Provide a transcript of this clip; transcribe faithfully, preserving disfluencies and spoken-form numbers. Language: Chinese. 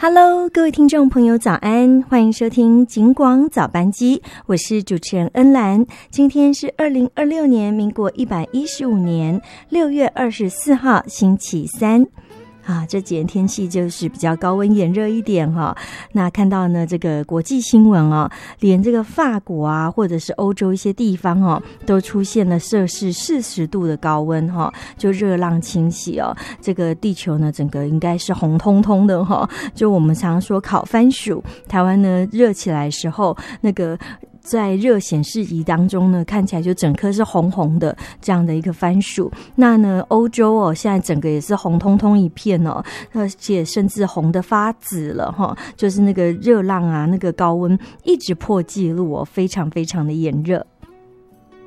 Hello， 各位听众朋友，早安！欢迎收听警广早班机，我是主持人恩兰。今天是二零二六年民国一百一十五年六月二十四号，星期三。啊，这几天天气就是比较高温炎热一点哈、哦。那看到呢，这个国际新闻哦，连这个法国啊，或者是欧洲一些地方哦，都出现了摄氏四十度的高温哈、哦，就热浪侵袭哦。这个地球呢，整个应该是红彤彤的哈、哦。就我们常说烤番薯，台湾呢热起来的时候，那个。在热显示仪当中呢，看起来就整颗是红红的这样的一个番薯。那呢，欧洲哦，现在整个也是红彤彤一片哦，而且甚至红的发紫了哈，就是那个热浪啊，那个高温一直破纪录哦，非常非常的炎热。